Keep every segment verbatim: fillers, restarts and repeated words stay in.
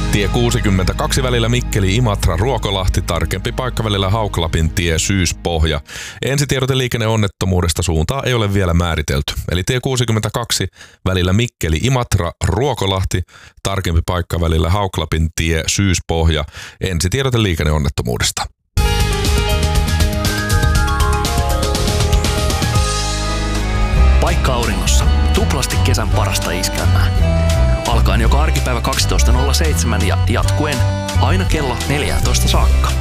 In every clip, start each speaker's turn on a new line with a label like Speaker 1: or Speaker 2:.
Speaker 1: Tie kuusikymmentäkaksi välillä Mikkeli-Imatra-Ruokolahti, tarkempi paikka välillä Hauklapin tie Syyspohja. Ensitiedote liikenneonnettomuudesta, suuntaa ei ole vielä määritelty. Eli tie kuusikymmentäkaksi välillä Mikkeli-Imatra-Ruokolahti, tarkempi paikka välillä Hauklapin tie Syyspohja. Ensitiedote liikenneonnettomuudesta.
Speaker 2: Paikka auringossa. Tuplasti kesän parasta iskelmää. Alkaen joka arkipäivä kaksitoista nolla seitsemän ja jatkuen aina kello neljätoista saakka.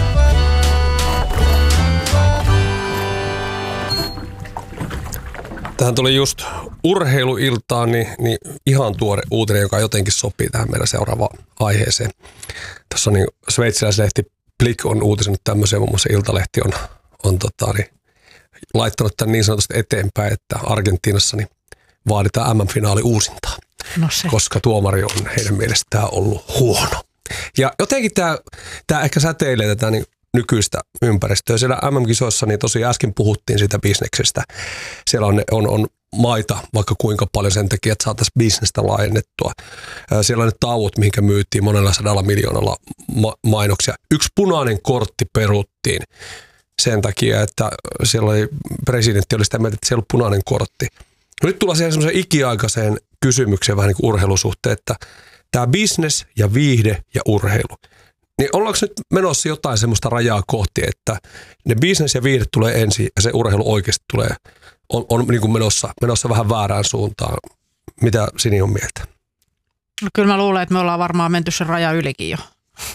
Speaker 3: Tähän tuli just urheiluiltaan, niin, niin ihan tuore uutinen, joka jotenkin sopii tähän meidän seuraavaan aiheeseen. Tässä on niin sveitsiläislehti Blick on uutisenut tämmöisen, muun muassa Iltalehti on, on tota, niin, laittanut tämän niin sanotusti eteenpäin, että Argentiinassa niin vaaditaan M M-finaali uusintaa.
Speaker 4: No se.
Speaker 3: Koska tuomari on heidän mielestään ollut huono. Ja jotenkin tämä, tämä ehkä säteilee tätä niin nykyistä ympäristöä. Siellä M M-kisoissa, niin tosiaan äsken puhuttiin siitä bisneksestä. Siellä on, on, on maita vaikka kuinka paljon sen takia, että saataisiin bisnestä laajennettua. Siellä on ne tauot, mihinkä myytiin monella sadalla miljoonalla ma- mainoksia. Yksi punainen kortti peruttiin sen takia, että siellä oli, presidentti oli sitä mieltä, että siellä oli punainen kortti. Nyt tullaan siihen semmoiseen ikiaikaiseen kysymykseen vähän niin kuin urheilusuhteen, että tämä business ja viihde ja urheilu. Niin ollaanko nyt menossa jotain semmoista rajaa kohti, että ne business ja viihde tulee ensin ja se urheilu oikeasti tulee, on, on niin kuin menossa, menossa vähän väärään suuntaan. Mitä Sini on mieltä?
Speaker 4: No kyllä mä luulen, että me ollaan varmaan menty sen raja ylikin jo.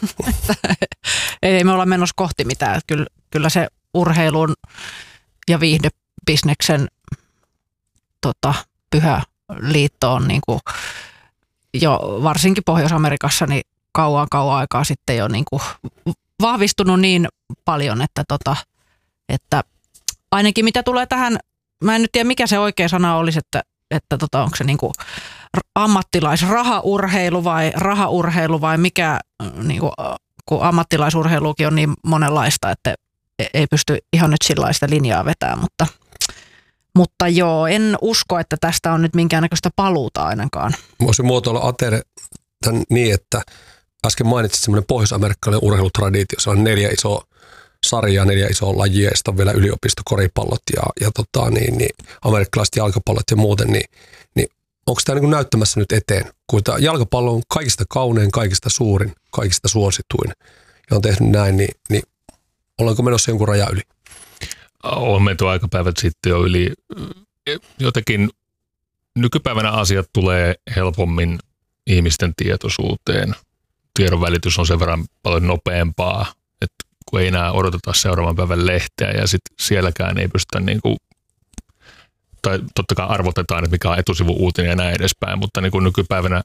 Speaker 4: Ei me olla menossa kohti mitään. Kyllä, kyllä se urheilun ja viihdebisneksen tota, pyhä liitto on niin kuin jo varsinkin Pohjois-Amerikassa niin kauan kauan aikaa sitten jo niin kuin vahvistunut niin paljon, että, tota, että ainakin mitä tulee tähän, mä en nyt tiedä mikä se oikea sana olisi, että, että tota, onko se niin kuin ammattilaisrahaurheilu vai rahaurheilu vai mikä, niin kuin, kun ammattilaisurheilukin on niin monenlaista, että ei pysty ihan nyt sillä sitä linjaa vetämään, mutta Mutta joo, en usko, että tästä on nyt minkäännäköistä paluuta ainakaan.
Speaker 3: Voisin muotoilla Atere tämän niin, että äsken mainitsit semmoinen pohjois-amerikkalainen urheilutraditio. Se on neljä isoa sarjaa, neljä isoa lajia ja sitten on vielä yliopistokoripallot ja, ja tota, niin, niin, amerikkalaiset jalkapallot ja muuten. Niin, niin onko tämä niin kuin näyttämässä nyt eteen? Kun tämä jalkapallo on kaikista kaunein, kaikista suurin, kaikista suosituin ja on tehnyt näin, niin, niin ollaanko menossa jonkun raja yli?
Speaker 5: On menty aikapäivät sitten jo yli. Jotenkin nykypäivänä asiat tulee helpommin ihmisten tietoisuuteen. Tiedon välitys on sen verran paljon nopeampaa, että kun ei enää odoteta seuraavan päivän lehteä ja sitten sielläkään ei pystytä niin kuin, tai totta kai arvotetaan, että mikä on etusivu-uutinen ja näin edespäin, mutta niin kuin nykypäivänä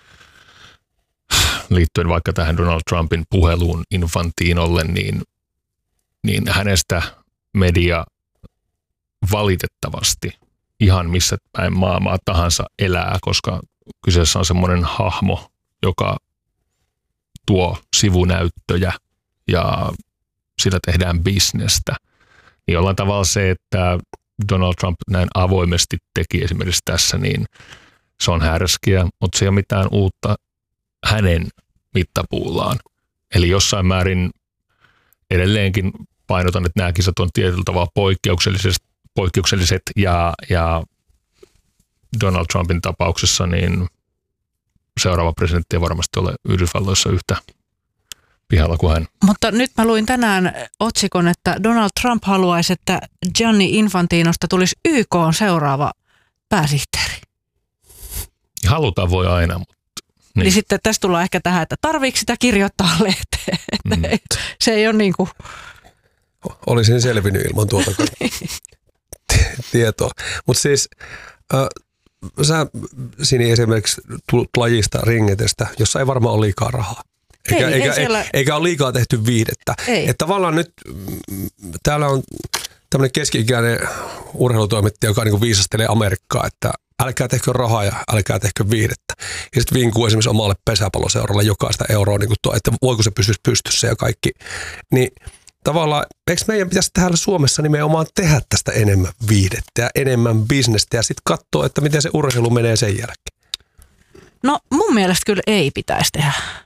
Speaker 5: liittyen vaikka tähän Donald Trumpin puheluun Infantinolle, niin, niin hänestä media valitettavasti ihan missä päin maailmaa tahansa elää, koska kyseessä on semmoinen hahmo, joka tuo sivunäyttöjä ja sillä tehdään bisnestä. Niin jollain tavalla se, että Donald Trump näin avoimesti teki esimerkiksi tässä, niin se on härskiä, mutta se ei ole mitään uutta hänen mittapuullaan. Eli jossain määrin edelleenkin painotan, että nämä kisat on tietyllä tavalla poikkeukselliset, poikkeukselliset ja, ja Donald Trumpin tapauksessa niin seuraava presidentti ei varmasti ole Yhdysvalloissa yhtä pihalla kuin hän.
Speaker 4: Mutta nyt mä luin tänään otsikon, että Donald Trump haluaisi, että Gianni Infantinosta tulisi Y K:n seuraava pääsihteeri.
Speaker 5: Halutaan voi aina, mutta
Speaker 4: niin. Niin sitten tässä tullaan ehkä tähän, että tarviiko sitä kirjoittaa lehteen. Mm. Se ei ole niin kuin
Speaker 3: olisin selvinnyt ilman tuota tietoa. Mutta siis äh, sä Sini esimerkiksi tulet lajista ringetestä, jossa ei varmaan ole liikaa rahaa. Eikä,
Speaker 4: ei,
Speaker 3: eikä,
Speaker 4: ei siellä
Speaker 3: eikä ole liikaa tehty viihdettä. Että tavallaan nyt täällä on tämmöinen keski-ikäinen urheilutoimittaja, joka niin kuin viisastelee Amerikkaa, että älkää tehkö rahaa ja älkää tehkö viihdettä. Ja sitten vinkuu esimerkiksi omalle pesäpalloseuralle jokaista euroa, niin kuin tuo, että voiko se pysyä pystyssä ja kaikki. Niin tavallaan, eikö meidän pitäisi täällä Suomessa nimenomaan tehdä tästä enemmän viihdettä ja enemmän bisnestä ja sitten katsoa, että miten se urheilu menee sen jälkeen?
Speaker 4: No mun mielestä kyllä ei pitäisi tehdä.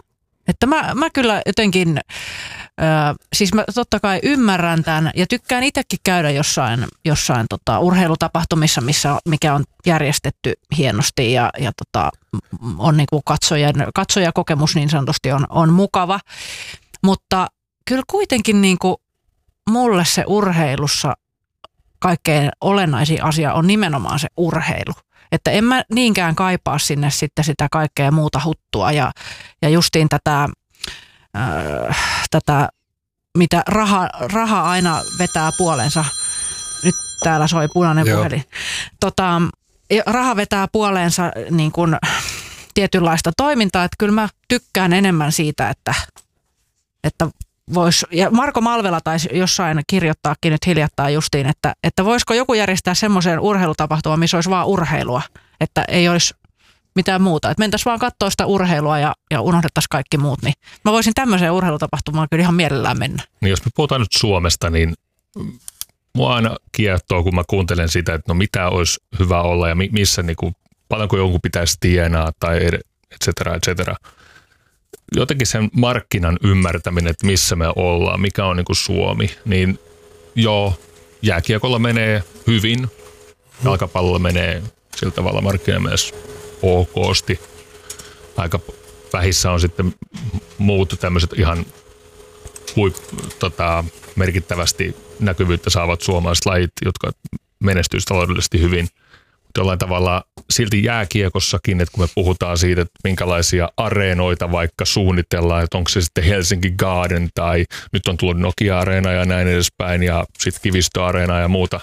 Speaker 4: Että mä, mä kyllä jotenkin, äh, siis mä totta kai ymmärrän tämän ja tykkään itsekin käydä jossain, jossain tota, urheilutapahtumissa, missä, mikä on järjestetty hienosti ja, ja tota, on niin kuin katsojan, katsojakokemus niin sanotusti on, on mukava. Mutta kyllä kuitenkin niin kuin mulle se urheilussa kaikkein olennaisin asia on nimenomaan se urheilu. Että en mä niinkään kaipaa sinne sitten sitä kaikkea muuta huttua ja, ja justiin tätä, äh, tätä mitä raha, raha aina vetää puolensa. Nyt täällä soi punainen
Speaker 3: Joo.
Speaker 4: puhelin. Tota, raha vetää puoleensa niin kuin tietynlaista toimintaa, että kyllä mä tykkään enemmän siitä, että, että vois, ja Marko Malvela taisi jossain kirjoittaakin nyt hiljattain justiin, että, että voisiko joku järjestää semmoisen urheilutapahtuman, missä olisi vaan urheilua, että ei olisi mitään muuta. Että mentäisiin vaan katsoa sitä urheilua ja, ja unohdettaisiin kaikki muut, niin mä voisin tämmöiseen urheilutapahtumaan kyllä ihan mielellään mennä.
Speaker 5: Niin jos me puhutaan nyt Suomesta, niin mua aina kiehtoo, kun mä kuuntelen sitä, että no mitä olisi hyvä olla ja missä, niin kuin, paljonko jonkun pitäisi tienaa tai et cetera, et cetera. Jotenkin sen markkinan ymmärtäminen, että missä me ollaan, mikä on niin kuin Suomi, niin joo, jääkiekolla menee hyvin, jalkapallolla menee sillä tavalla markkinamielessä okosti. Aika vähissä on sitten muut tämmöiset ihan huip, tota, merkittävästi näkyvyyttä saavat suomalaiset lajit, jotka menestyisivät taloudellisesti hyvin. Jollain tavalla silti jääkiekossakin, että kun me puhutaan siitä, että minkälaisia areenoita vaikka suunnitellaan, että onko se sitten Helsinki Garden tai nyt on tullut Nokia-areena ja näin edespäin ja sitten Kivistö-areena ja muuta.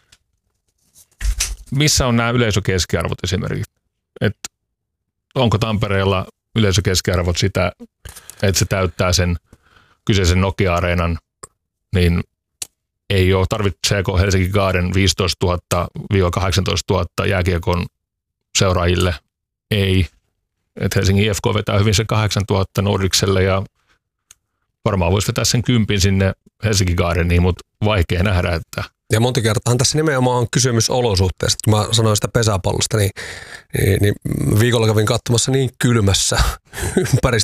Speaker 5: Missä on nämä yleisökeskiarvot esimerkiksi? Et onko Tampereella yleisökeskiarvot sitä, että se täyttää sen kyseisen Nokia-areenan, niin ei ole, tarvitseeko Helsinki Garden viisitoistatuhatta kahdeksantoistatuhatta jääkiekon seuraajille? Ei. Et Helsingin I F K vetää hyvin sen kahdeksantuhatta Nordicselle ja varmaan voisi vetää sen kympin sinne Helsinki Gardeniin, mutta vaikea nähdä, että
Speaker 3: ja monta kertaa tässä nimenomaan on kysymys olosuhteesta. Kun mä sanoin sitä pesäpallosta, niin, niin, niin viikolla kävin katsomassa niin kylmässä ympäristössä